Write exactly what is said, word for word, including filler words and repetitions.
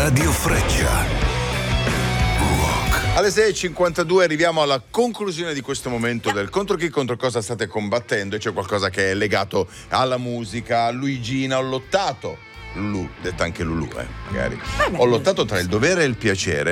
Radio Freccia. Alle sei e cinquantadue arriviamo alla conclusione di questo momento del contro chi, contro cosa state combattendo, e c'è qualcosa che è legato alla musica. Luigina, ho lottato, Lulu, detta anche Lulu, eh, magari. Ho lottato tra il dovere e il piacere.